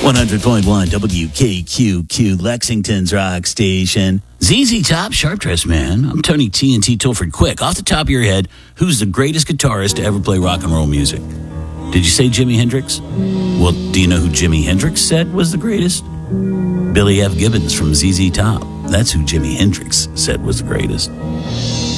100.1 WKQQ, Lexington's rock station. ZZ Top, Sharp Dressed Man. I'm Tony TNT Tilford. Quick, off the top of your head, who's the greatest guitarist to ever play rock and roll music? Did you say Jimi Hendrix? Well, do you know who Jimi Hendrix said was the greatest? Billy F. Gibbons from ZZ Top. That's who Jimi Hendrix said was the greatest.